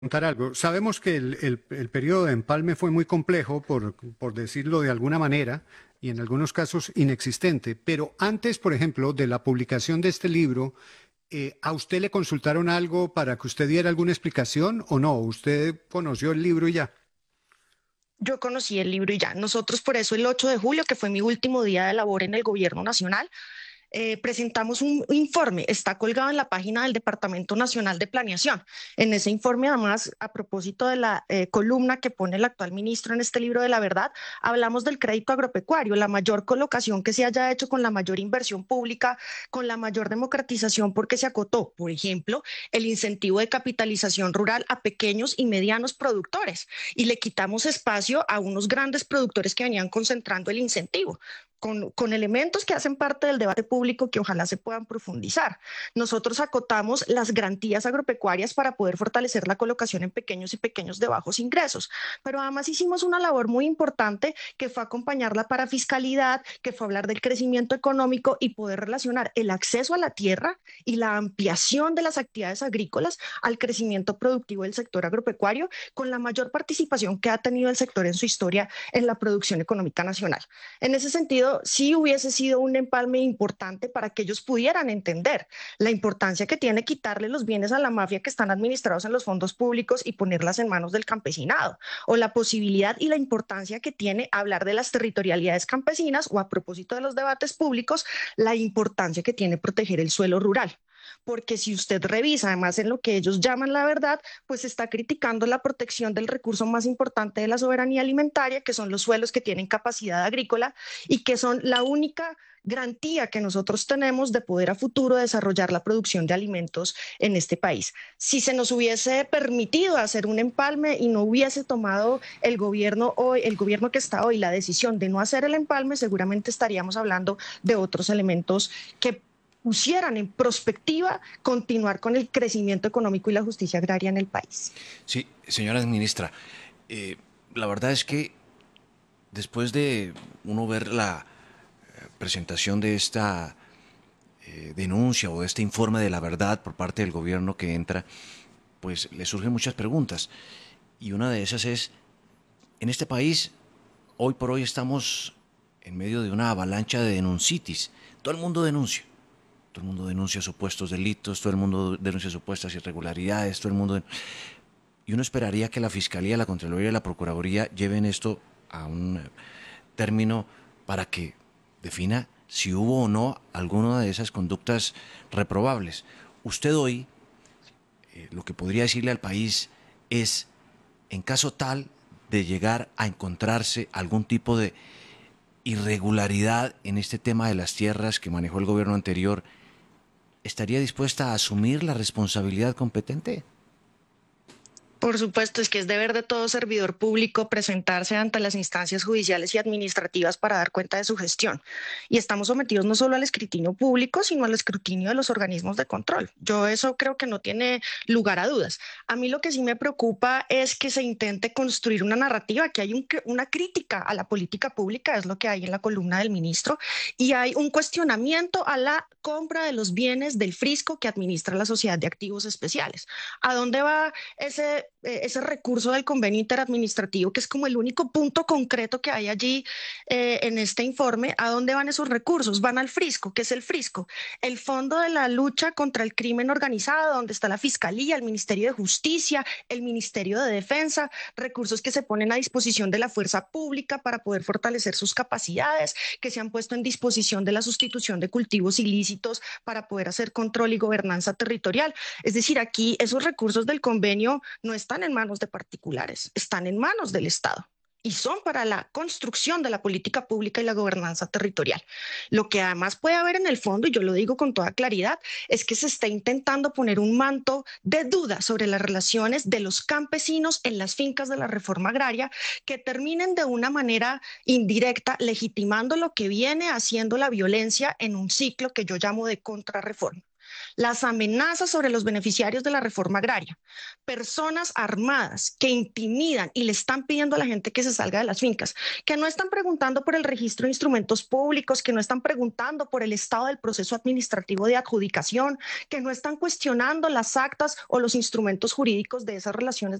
Preguntar algo. Sabemos que el periodo de empalme fue muy complejo, por decirlo de alguna manera, y en algunos casos inexistente, pero antes, por ejemplo, de la publicación de este libro, ¿a usted le consultaron algo para que usted diera alguna explicación o no? ¿Usted conoció el libro y ya? Yo conocí el libro y ya. Nosotros por eso el 8 de julio, que fue mi último día de labor en el gobierno nacional, presentamos un informe, está colgado en la página del Departamento Nacional de Planeación. En ese informe, además, a propósito de la columna que pone el actual ministro en este libro de la verdad, hablamos del crédito agropecuario, la mayor colocación que se haya hecho con la mayor inversión pública, con la mayor democratización, porque se acotó, por ejemplo, el incentivo de capitalización rural a pequeños y medianos productores y le quitamos espacio a unos grandes productores que venían concentrando el incentivo con elementos que hacen parte del debate público que ojalá se puedan profundizar. Nosotros acotamos las garantías agropecuarias para poder fortalecer la colocación en pequeños de bajos ingresos, pero además hicimos una labor muy importante que fue acompañar la parafiscalidad, que fue hablar del crecimiento económico y poder relacionar el acceso a la tierra y la ampliación de las actividades agrícolas al crecimiento productivo del sector agropecuario con la mayor participación que ha tenido el sector en su historia en la producción económica nacional. En ese sentido, sí hubiese sido un empalme importante para que ellos pudieran entender la importancia que tiene quitarle los bienes a la mafia que están administrados en los fondos públicos y ponerlas en manos del campesinado, o la posibilidad y la importancia que tiene hablar de las territorialidades campesinas o a propósito de los debates públicos, la importancia que tiene proteger el suelo rural. Porque si usted revisa además en lo que ellos llaman la verdad, pues está criticando la protección del recurso más importante de la soberanía alimentaria, que son los suelos que tienen capacidad agrícola y que son la única garantía que nosotros tenemos de poder a futuro desarrollar la producción de alimentos en este país. Si se nos hubiese permitido hacer un empalme y no hubiese tomado el gobierno hoy, el gobierno que está hoy, la decisión de no hacer el empalme, seguramente estaríamos hablando de otros elementos que pusieran en perspectiva continuar con el crecimiento económico y la justicia agraria en el país. Sí, señora ministra, eh, la verdad es que después de uno ver la presentación de esta denuncia o de este informe de la verdad por parte del gobierno que entra, pues le surgen muchas preguntas. Y una de esas es, en este país, hoy por hoy estamos en medio de una avalancha de denuncitis. Todo el mundo denuncia. Todo el mundo denuncia supuestos delitos, todo el mundo denuncia supuestas irregularidades, todo el mundo... Y uno esperaría que la Fiscalía, la Contraloría y la Procuraduría lleven esto a un término para que defina si hubo o no alguna de esas conductas reprobables. Usted hoy lo que podría decirle al país es, en caso tal de llegar a encontrarse algún tipo de irregularidad en este tema de las tierras que manejó el gobierno anterior, ¿estaría dispuesta a asumir la responsabilidad competente? Por supuesto, es que es deber de todo servidor público presentarse ante las instancias judiciales y administrativas para dar cuenta de su gestión. Y estamos sometidos no solo al escrutinio público, sino al escrutinio de los organismos de control. Yo eso creo que no tiene lugar a dudas. A mí lo que sí me preocupa es que se intente construir una narrativa, que hay una crítica a la política pública, es lo que hay en la columna del ministro, y hay un cuestionamiento a la compra de los bienes del Frisco que administra la Sociedad de Activos Especiales. ¿A dónde va ese recurso del convenio interadministrativo, que es como el único punto concreto que hay allí en este informe? ¿A dónde van esos recursos? Van al Frisco. ¿Qué es el Frisco? El Fondo de la Lucha contra el Crimen Organizado, donde está la Fiscalía, el Ministerio de Justicia, el Ministerio de Defensa, recursos que se ponen a disposición de la fuerza pública para poder fortalecer sus capacidades, que se han puesto en disposición de la sustitución de cultivos ilícitos para poder hacer control y gobernanza territorial. Es decir, aquí esos recursos del convenio no están en manos de particulares, están en manos del Estado y son para la construcción de la política pública y la gobernanza territorial. Lo que además puede haber en el fondo, y yo lo digo con toda claridad, es que se está intentando poner un manto de duda sobre las relaciones de los campesinos en las fincas de la reforma agraria que terminen de una manera indirecta legitimando lo que viene haciendo la violencia en un ciclo que yo llamo de contrarreforma. las amenazas sobre los beneficiarios de la reforma agraria, personas armadas que intimidan y le están pidiendo a la gente que se salga de las fincas, que no están preguntando por el registro de instrumentos públicos, que no están preguntando por el estado del proceso administrativo de adjudicación, que no están cuestionando las actas o los instrumentos jurídicos de esas relaciones